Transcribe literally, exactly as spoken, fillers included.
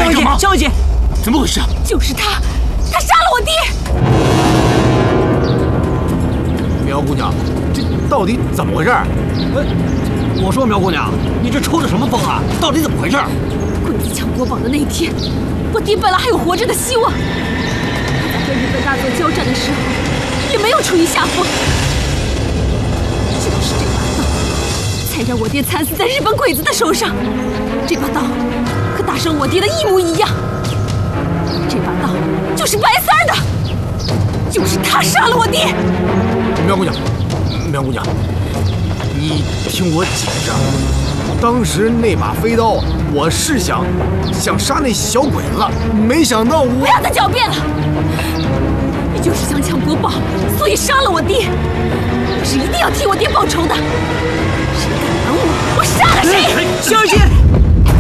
小姐，小姐， 怎么回事啊？ 就是他，他杀了我爹。 苗姑娘，这到底怎么回事？哎， 我说苗姑娘，你这抽的什么风啊？到底怎么回事？ 鬼子抢国宝的那天，我爹本来还有活着的希望，他在跟日本大作交战的时候，也没有处于下风。就是这把刀，才让我爹惨死在日本鬼子的手上。这把刀和大圣我爹的一模一样，这把刀就是白三儿的，就是他杀了我爹。 苗姑娘，苗姑娘，你听我解释，当时那把飞刀，我是想想杀那小鬼子，没想到我…… 不要再狡辩了，你就是想抢国宝，所以杀了我爹。我是一定要替我爹报仇的，谁敢拦我，我杀了谁！ 小姐。